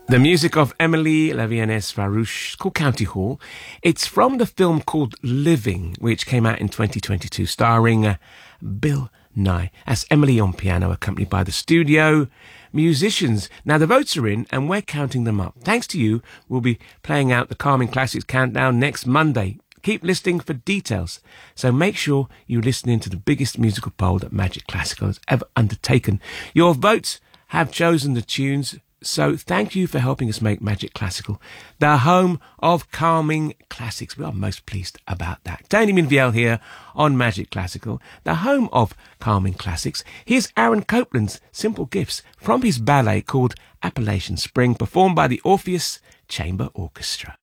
The music of Emily Lavienes Farouche, called County Hall. It's from the film called Living, which came out in 2022, starring Bill Nye. That's Emily on piano, accompanied by the studio musicians. Now, the votes are in, and we're counting them up. Thanks to you, we'll be playing out the Calming Classics Countdown next Monday. Keep listening for details. So make sure you're listening to the biggest musical poll that Magic Classical has ever undertaken. Your votes have chosen the tunes. So thank you for helping us make Magic Classical the home of calming classics. We are most pleased about that. Tony Minviel here on Magic Classical, the home of calming classics. Here's Aaron Copland's Simple Gifts from his ballet called Appalachian Spring, performed by the Orpheus Chamber Orchestra.